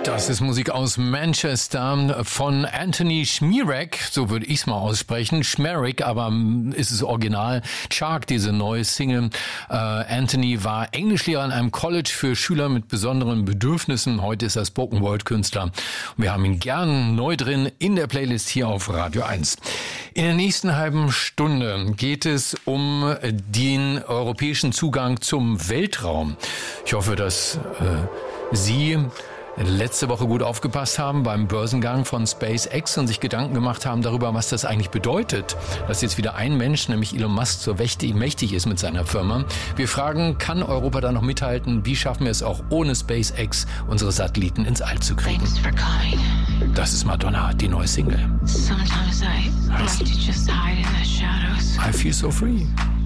Das ist Musik aus Manchester von Anthony Schmierek, so würde ich es mal aussprechen. Schmierek, aber ist es original. Chark, diese neue Single. Anthony war Englischlehrer an einem College für Schüler mit besonderen Bedürfnissen. Heute ist er Spoken Word Künstler. Und wir haben ihn gern neu drin in der Playlist hier auf Radio 1. In der nächsten halben Stunde geht es um den europäischen Zugang zum Weltraum. Ich hoffe, dass Sie letzte Woche gut aufgepasst haben beim Börsengang von SpaceX und sich Gedanken gemacht haben darüber, was das eigentlich bedeutet, dass jetzt wieder ein Mensch, nämlich Elon Musk, so mächtig ist mit seiner Firma. Wir fragen, kann Europa da noch mithalten? Wie schaffen wir es auch ohne SpaceX, unsere Satelliten ins All zu kriegen? Das ist Madonna, die neue Single. Sometimes I like to just hide in the shadows. I feel so free.